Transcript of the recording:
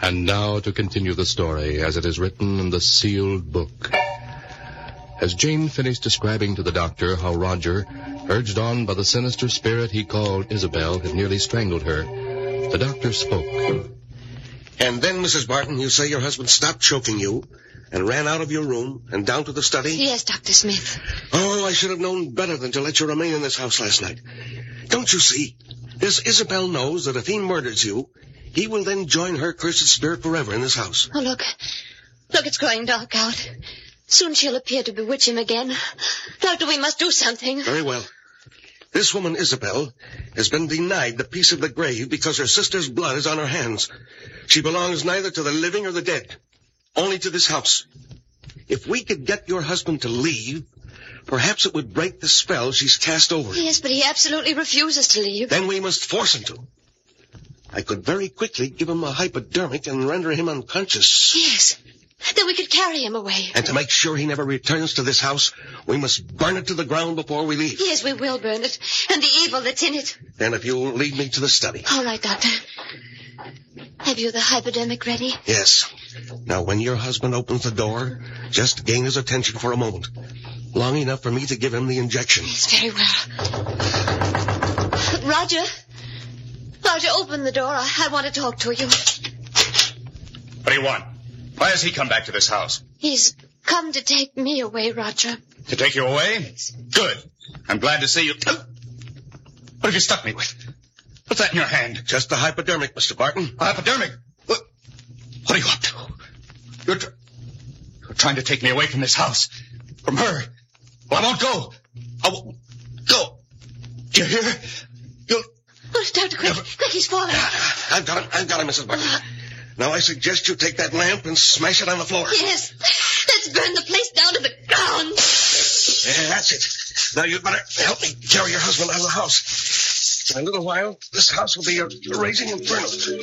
And now to continue the story as it is written in the sealed book. As Jane finished describing to the doctor how Roger, urged on by the sinister spirit he called Isabel, had nearly strangled her, the doctor spoke. And then, Mrs. Barton, you say your husband stopped choking you and ran out of your room and down to the study? Yes, Dr. Smith. Oh, I should have known better than to let you remain in this house last night. Don't you see? This Isabel knows that if he murders you, he will then join her cursed spirit forever in this house. Oh, look. Look, it's growing dark out. Soon she'll appear to bewitch him again. Doctor, we must do something. Very well. This woman, Isabel, has been denied the peace of the grave because her sister's blood is on her hands. She belongs neither to the living or the dead, only to this house. If we could get your husband to leave, perhaps it would break the spell she's cast over him. Yes, but he absolutely refuses to leave. Then we must force him to. I could very quickly give him a hypodermic and render him unconscious. Yes. Then we could carry him away. And to make sure he never returns to this house, we must burn it to the ground before we leave. Yes, we will burn it. And the evil that's in it. Then if you'll lead me to the study. All right, Doctor. Have you the hypodermic ready? Yes. Now, when your husband opens the door, just gain his attention for a moment. Long enough for me to give him the injection. Yes, very well. Roger. Roger, open the door. I want to talk to you. What do you want? Why has he come back to this house? He's come to take me away, Roger. To take you away? Good. I'm glad to see you. What have you stuck me with? What's that in your hand? Just the hypodermic, Mr. Barton. A hypodermic? What are you up to? You're trying to take me away from this house. From her. Well, I won't go. I won't go. Do you hear? You'll... Oh, Doctor, quick, he's falling. I've got him, Mrs. Barton. Now I suggest you take that lamp and smash it on the floor. Yes. Let's burn the place down to the ground. Yeah, that's it. Now you'd better help me carry your husband out of the house. In a little while, this house will be a raging inferno.